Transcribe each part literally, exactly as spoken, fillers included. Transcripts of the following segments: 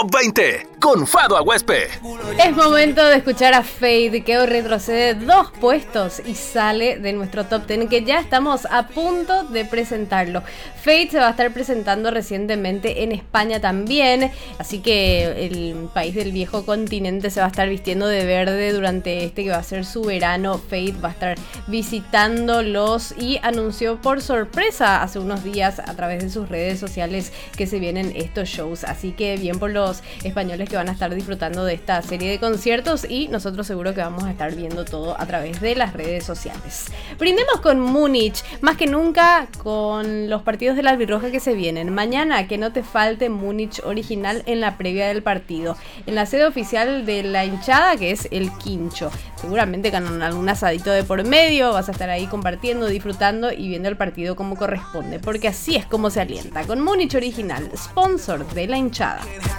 Top veinte con Fado Aguespe. Es momento de escuchar a Fade, que hoy retrocede dos puestos y sale de nuestro Top diez, que ya estamos a punto de presentarlo. Fade se va a estar presentando recientemente en España también, así que el país del viejo continente se va a estar vistiendo de verde durante este que va a ser su verano. Fade va a estar visitándolos y anunció por sorpresa hace unos días a través de sus redes sociales que se vienen estos shows, así que bien por los españoles que van a estar disfrutando de esta serie de conciertos, y nosotros seguro que vamos a estar viendo todo a través de las redes sociales. Brindemos con Múnich, más que nunca con los partidos de la albirroja que se vienen. Mañana que no te falte Múnich original en la previa del partido, en la sede oficial de la hinchada, que es el Quincho. Seguramente con algún asadito de por medio, vas a estar ahí compartiendo, disfrutando y viendo el partido como corresponde, porque así es como se alienta, con Múnich original, sponsor de la hinchada.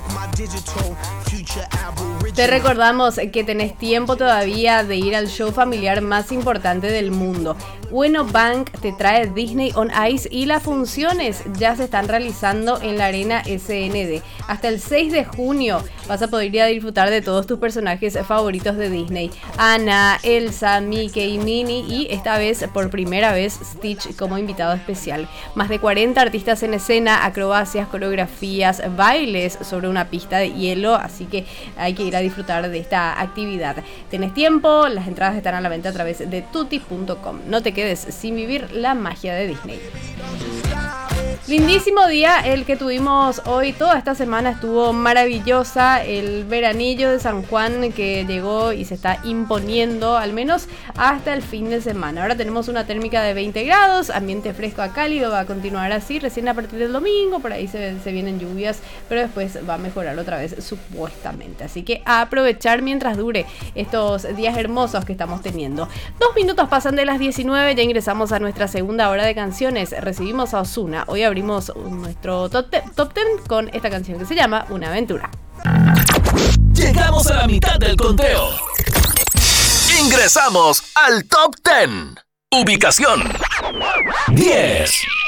Te recordamos que tenés tiempo todavía de ir al show familiar más importante del mundo. Bueno Bank te trae Disney on Ice y las funciones ya se están realizando en la Arena S N D. Hasta el seis de junio vas a poder ir a disfrutar de todos tus personajes favoritos de Disney. Anna, Elsa, Mickey, Minnie y esta vez, por primera vez, Stitch como invitado especial. Más de cuarenta artistas en escena, acrobacias, coreografías, bailes sobre una pista de hielo, así que hay que ir a disfrutar de esta actividad. Tenés tiempo, las entradas están a la venta a través de tutti punto com. No te quedes sin vivir la magia de Disney. Lindísimo día el que tuvimos hoy. Toda esta semana estuvo maravillosa. El veranillo de San Juan que llegó y se está imponiendo al menos hasta el fin de semana. Ahora tenemos una térmica de veinte grados, ambiente fresco a cálido, va a continuar así recién a partir del domingo. Por ahí se, se vienen lluvias, pero después va a mejorar otra vez supuestamente, así que a aprovechar mientras dure estos días hermosos que estamos teniendo. Dos minutos pasan de las diecinueve, ya ingresamos a nuestra segunda hora de canciones. Recibimos a Ozuna. Hoy abrimos nuestro top diez con esta canción que se llama Una Aventura. Llegamos a la mitad del conteo. Ingresamos al Top diez. Ubicación diez.